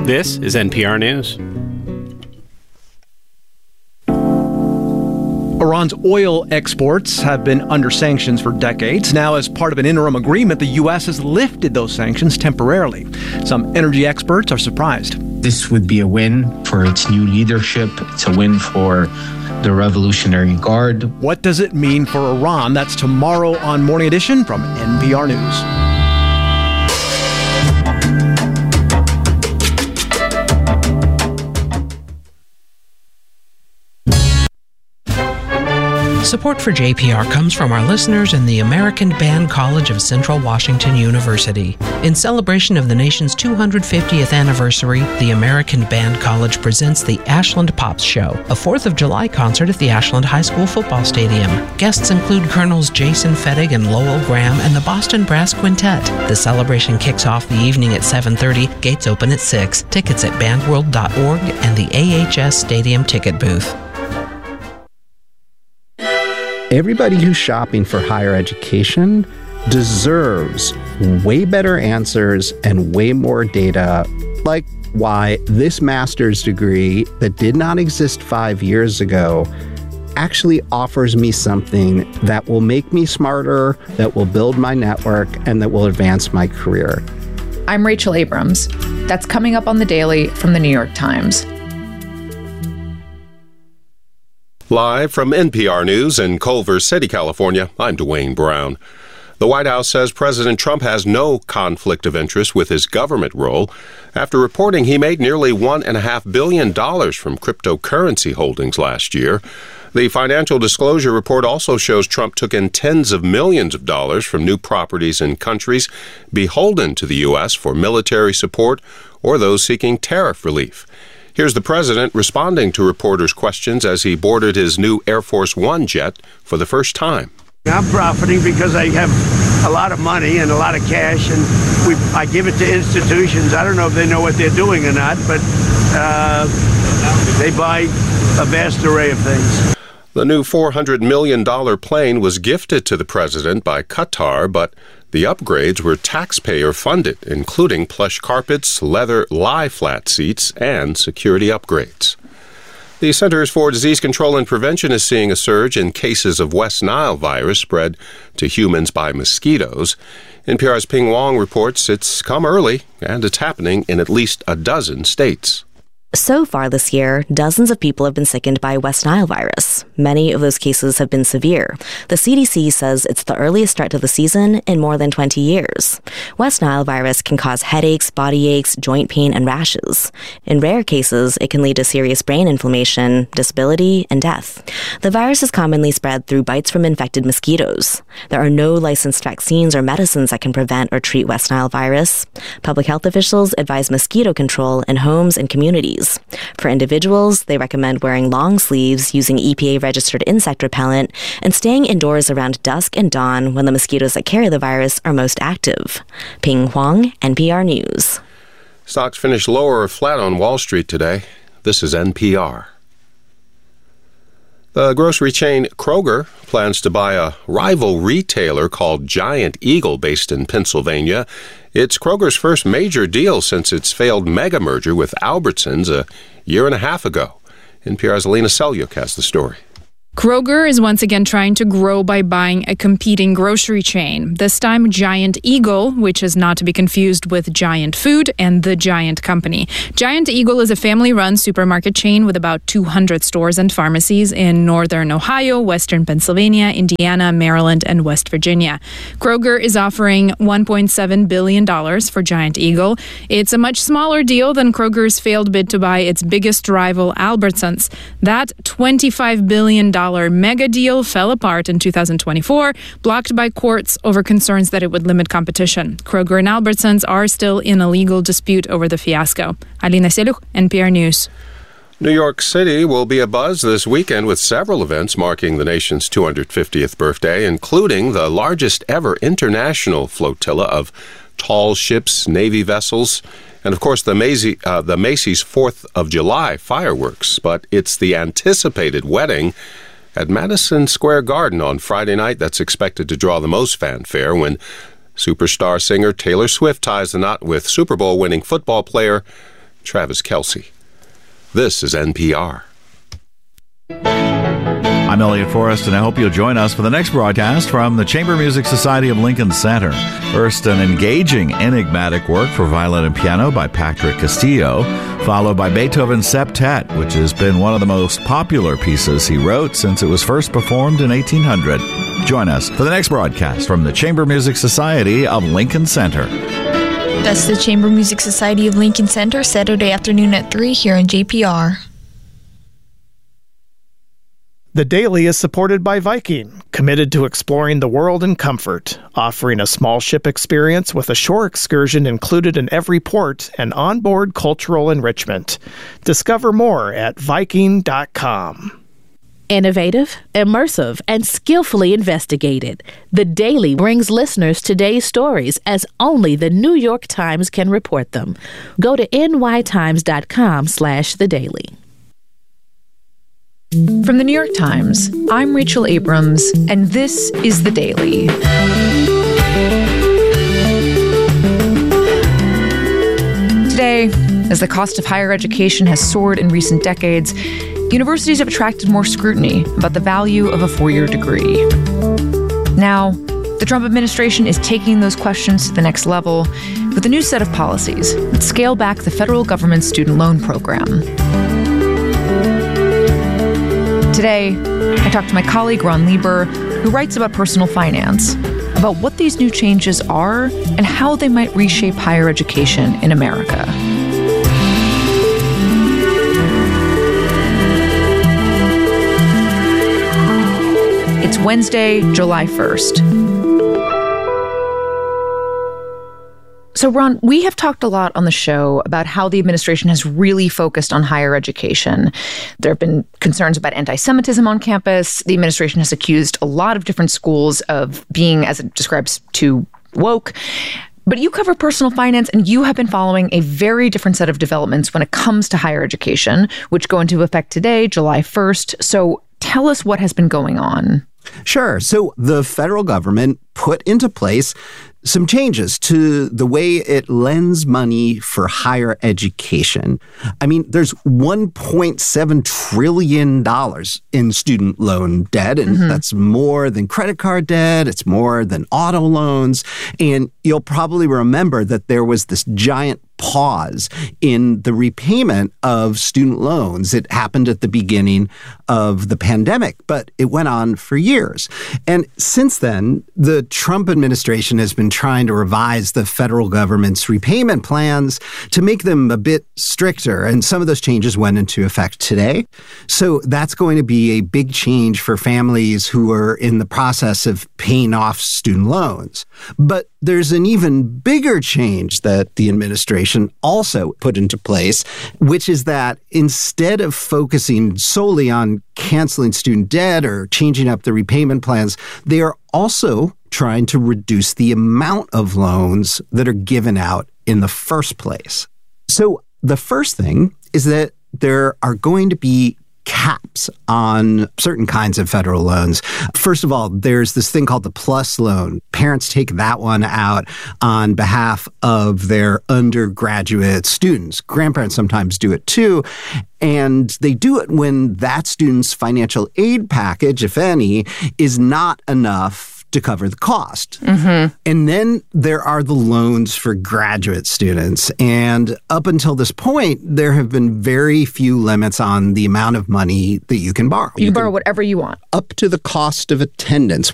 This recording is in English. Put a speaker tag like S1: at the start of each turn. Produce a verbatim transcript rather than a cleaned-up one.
S1: This is N P R News.
S2: Iran's oil exports have been under sanctions for decades. Now, as part of an interim agreement, the U S has lifted those sanctions temporarily. Some energy experts are surprised.
S3: This would be a win for its new leadership. It's a win for the Revolutionary Guard.
S2: What does it mean for Iran? That's tomorrow on Morning Edition from N P R News.
S4: Support for J P R comes from our listeners in the American Band College of Central Washington University. In celebration of the nation's two hundred fiftieth anniversary, the American Band College presents the Ashland Pops Show, a fourth of July concert at the Ashland High School football stadium. Guests include Colonels Jason Fettig and Lowell Graham and the Boston Brass Quintet. The celebration kicks off the evening at seven thirty, gates open at six. Tickets at bandworld dot org and the A H S Stadium ticket booth.
S5: Everybody who's shopping for higher education deserves way better answers and way more data, like why this master's degree that did not exist five years ago actually offers me something that will make me smarter, that will build my network, and that will advance my career.
S6: I'm Rachel Abrams. That's coming up on The Daily from The New York Times.
S7: Live from N P R News in Culver City, California, I'm Dwayne Brown. The White House says President Trump has no conflict of interest with his government role after reporting he made nearly one point five billion dollars from cryptocurrency holdings last year. The financial disclosure report also shows Trump took in tens of millions of dollars from new properties in countries beholden to the U S for military support or those seeking tariff relief. Here's the president responding to reporters' questions as he boarded his new Air Force One jet for the first time.
S8: I'm profiting because I have a lot of money and a lot of cash, and we, I give it to institutions. I don't know if they know what they're doing or not, but uh, they buy a vast array of things.
S7: The new four hundred million dollars plane was gifted to the president by Qatar, but the upgrades were taxpayer-funded, including plush carpets, leather lie-flat seats, and security upgrades. The Centers for Disease Control and Prevention is seeing a surge in cases of West Nile virus spread to humans by mosquitoes. N P R's Ping Wong reports it's come early, and it's happening in at least a dozen states.
S9: So far this year, dozens of people have been sickened by West Nile virus. Many of those cases have been severe. The C D C says it's the earliest start to the season in more than twenty years. West Nile virus can cause headaches, body aches, joint pain, and rashes. In rare cases, it can lead to serious brain inflammation, disability, and death. The virus is commonly spread through bites from infected mosquitoes. There are no licensed vaccines or medicines that can prevent or treat West Nile virus. Public health officials advise mosquito control in homes and communities. For individuals, they recommend wearing long sleeves, using E P A-registered insect repellent, and staying indoors around dusk and dawn when the mosquitoes that carry the virus are most active. Ping Huang, N P R News.
S7: Stocks finished lower or flat on Wall Street today. This is N P R. The grocery chain Kroger plans to buy a rival retailer called Giant Eagle based in Pennsylvania. It's Kroger's first major deal since its failed mega merger with Albertsons a year and a half ago. N P R's Alina Selyuk has the story.
S10: Kroger is once again trying to grow by buying a competing grocery chain. This time, Giant Eagle, which is not to be confused with Giant Food and The Giant Company. Giant Eagle is a family-run supermarket chain with about two hundred stores and pharmacies in northern Ohio, western Pennsylvania, Indiana, Maryland, and West Virginia. Kroger is offering one point seven billion dollars for Giant Eagle. It's a much smaller deal than Kroger's failed bid to buy its biggest rival, Albertsons. That twenty-five billion dollars mega deal fell apart in two thousand twenty-four, blocked by courts over concerns that it would limit competition. Kroger and Albertsons are still in a legal dispute over the fiasco. Alina Selyuk, N P R News.
S7: New York City will be abuzz this weekend with several events marking the nation's two hundred fiftieth birthday, including the largest ever international flotilla of tall ships, Navy vessels, and of course the, Macy, uh, the Macy's fourth of July fireworks. But it's the anticipated wedding at Madison Square Garden on Friday night that's expected to draw the most fanfare when superstar singer Taylor Swift ties the knot with Super Bowl winning football player Travis Kelsey. This is N P R.
S1: I'm Elliot Forrest, and I hope you'll join us for the next broadcast from the Chamber Music Society of Lincoln Center. First, an engaging, enigmatic work for violin and piano by Patrick Castillo, followed by Beethoven's Septet, which has been one of the most popular pieces he wrote since it was first performed in eighteen hundred. Join us for the next broadcast from the Chamber Music Society of Lincoln Center.
S11: That's the Chamber Music Society of Lincoln Center, Saturday afternoon at three here on J P R.
S12: The Daily is supported by Viking, committed to exploring the world in comfort, offering a small ship experience with a shore excursion included in every port and onboard cultural enrichment. Discover more at Viking dot com.
S13: Innovative, immersive, and skillfully investigated, The Daily brings listeners today's stories as only the New York Times can report them. Go to N Y Times dot com slash The Daily.
S6: From the New York Times, I'm Rachel Abrams, and this is The Daily. Today, as the cost of higher education has soared in recent decades, universities have attracted more scrutiny about the value of a four-year degree. Now, the Trump administration is taking those questions to the next level with a new set of policies that scale back the federal government's student loan program. Today, I talked to my colleague Ron Lieber, who writes about personal finance, about what these new changes are and how they might reshape higher education in America. It's Wednesday, July first. So, Ron, we have talked a lot on the show about how the administration has really focused on higher education. There have been concerns about anti-Semitism on campus. The administration has accused a lot of different schools of being, as it describes, too woke. But you cover personal finance, and you have been following a very different set of developments when it comes to higher education, which go into effect today, July first. So tell us what has been going on.
S5: Sure. So the federal government put into place some changes to the way it lends money for higher education. I mean, there's one point seven trillion dollars in student loan debt, and mm-hmm. that's more than credit card debt. It's more than auto loans. And you'll probably remember that there was this giant pause in the repayment of student loans. It happened at the beginning of the pandemic, but it went on for years. And since then, the Trump administration has been trying to revise the federal government's repayment plans to make them a bit stricter. And some of those changes went into effect today. So that's going to be a big change for families who are in the process of paying off student loans. But there's an even bigger change that the administration also put into place, which is that instead of focusing solely on canceling student debt or changing up the repayment plans, they are also trying to reduce the amount of loans that are given out in the first place. So the first thing is that there are going to be caps on certain kinds of federal loans. First of all, there's this thing called the PLUS loan. Parents take that one out on behalf of their undergraduate students. Grandparents sometimes do it too. And they do it when that student's financial aid package, if any, is not enough to cover the cost. Mm-hmm. And then there are the loans for graduate students. And up until this point, there have been very few limits on the amount of money that you can borrow.
S6: You, you can borrow whatever you want.
S5: Up to the cost of attendance.